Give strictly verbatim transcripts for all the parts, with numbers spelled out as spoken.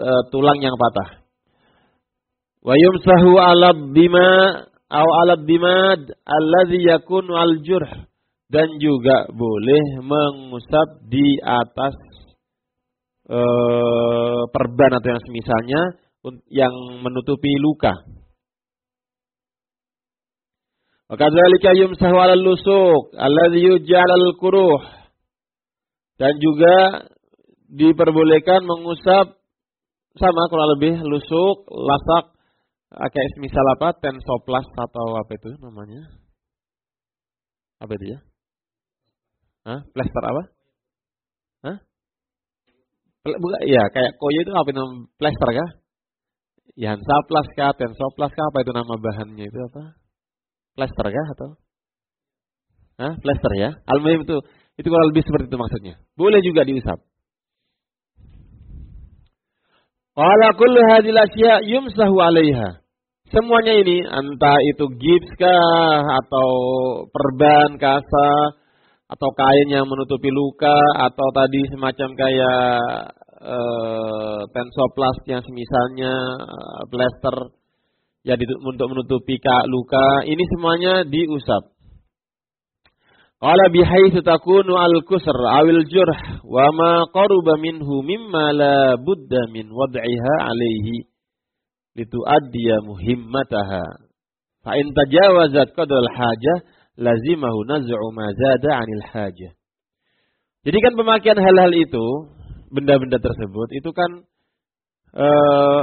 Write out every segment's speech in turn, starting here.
uh, tulang yang patah. Wa yumsahu 'alad dima aw 'alad dimad allazi yakunu al-jurh, dan juga boleh mengusap di atas uh, perban atau yang semisalnya yang menutupi luka. Wa kadzalika yumsahu 'alal lusuq allazi yuj'al al-quruh, dan juga diperbolehkan mengusap sama kurang lebih lusuk, lasak, kayak misal apa, tensoplas atau apa itu namanya? Apa itu ya? Hah? Plester apa? Hah? Bukan, ya kayak koyo itu apa namanya? Plester kah? Ya, Hansaplas kah, tensoplas kah, apa itu nama bahannya itu apa? Plester kah atau? Hah? Plester ya? Almuhim itu, itu kurang lebih seperti itu maksudnya. Boleh juga diusap. Qala kullu hadhil asya yumsahu 'alaiha. Semuanya ini, entah itu gips kah atau perban kasa atau kain yang menutupi luka atau tadi semacam kayak uh, tensoplas yang semisalnya uh, plester ya untuk menutupi luka, ini semuanya diusap. Qala bihaitsu takunu al-kusr awil jurh wa ma qaruba minhu mimma la budda min wad'iha alaihi lituaddiya muhimmataha. Fa in tajawazat qadra al-hajah lazimahu naz'u ma zada 'anil hajah. Jadi kan pemakaian hal-hal itu, benda-benda tersebut itu kan eh,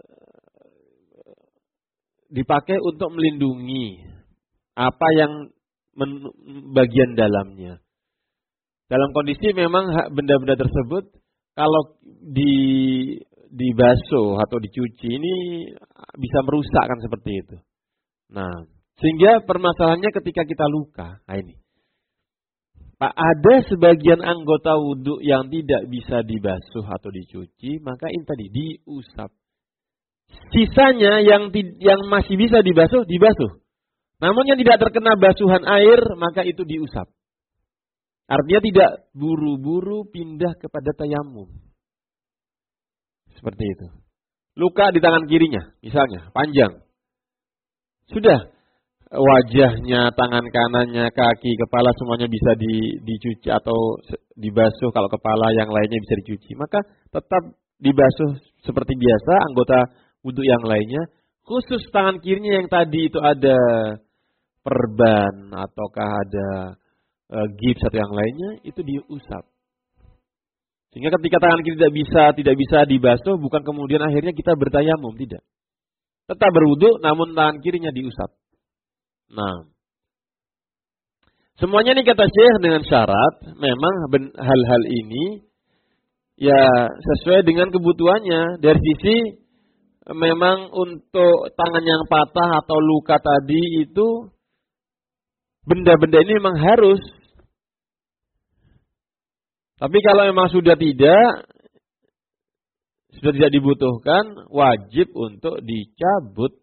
dipakai untuk melindungi apa yang men, bagian dalamnya. Dalam kondisi memang benda-benda tersebut kalau di dibasuh atau dicuci ini bisa merusakkan seperti itu. Nah, sehingga permasalahannya ketika kita luka, nah ini. Pak, ada sebagian anggota wudhu yang tidak bisa dibasuh atau dicuci, maka ini tadi diusap. Sisanya yang yang masih bisa dibasuh, dibasuh. Namun yang tidak terkena basuhan air, maka itu diusap. Artinya tidak buru-buru pindah kepada tayamum. Seperti itu. Luka di tangan kirinya, misalnya, panjang. Sudah, wajahnya, tangan kanannya, kaki, kepala semuanya bisa di, dicuci atau dibasuh. Kalau kepala yang lainnya bisa dicuci, maka tetap dibasuh seperti biasa anggota wudhu yang lainnya. Khusus tangan kirinya yang tadi itu ada perban ataukah ada e, gips atau yang lainnya, itu diusap. Sehingga ketika tangan kiri tidak bisa tidak bisa dibasuh, bukan kemudian akhirnya kita bertayamum, tidak. Tetap berwudu, namun tangan kirinya diusap. Nah, semuanya ini kata Syekh dengan syarat, memang hal-hal ini ya sesuai dengan kebutuhannya. Dari sisi memang untuk tangan yang patah atau luka tadi itu, benda-benda ini memang harus. Tapi kalau memang sudah tidak, sudah tidak dibutuhkan, wajib untuk dicabut.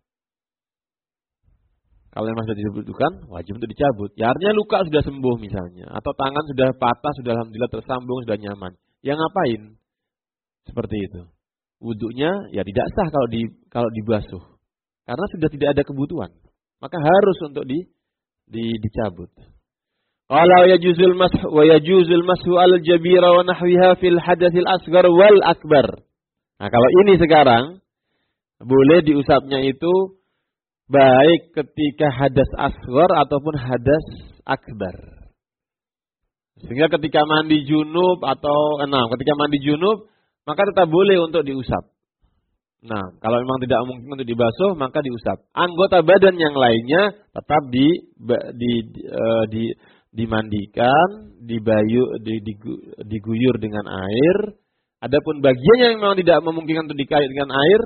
Kalau memang sudah dibutuhkan, wajib untuk dicabut. Ya artinya luka sudah sembuh misalnya, atau tangan sudah patah, sudah alhamdulillah tersambung, sudah nyaman. Ya ngapain? Seperti itu. Wudhunya ya tidak sah kalau di kalau dibasuh, karena sudah tidak ada kebutuhan. Maka harus untuk di, di dicabut. Qala yajuzul mashu wa yajuzul mashu al-jabira wa nahwiha fil hadatsil asghar wal akbar. Nah, kalau ini sekarang boleh diusapnya itu baik ketika hadas asghar ataupun hadas akbar. Sehingga ketika mandi junub atau enam, ketika mandi junub maka tetap boleh untuk diusap. Nah, kalau memang tidak mungkin untuk dibasuh maka diusap. Anggota badan yang lainnya tetap di di, di, uh, di dimandikan, dibayu, diguyur dengan air. Adapun bagian yang memang tidak memungkinkan untuk dikait dengan air,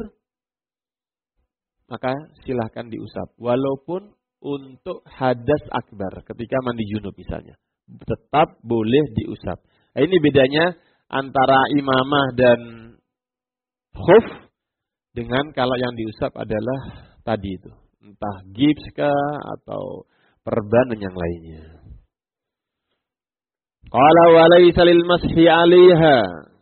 maka silahkan diusap. Walaupun untuk hadas akbar, ketika mandi junub misalnya, tetap boleh diusap. Nah, ini bedanya antara imamah dan khuf dengan kalau yang diusap adalah tadi itu, entah gips kah atau perban dan yang lainnya. Qala wa laysa lil mashi 'alaiha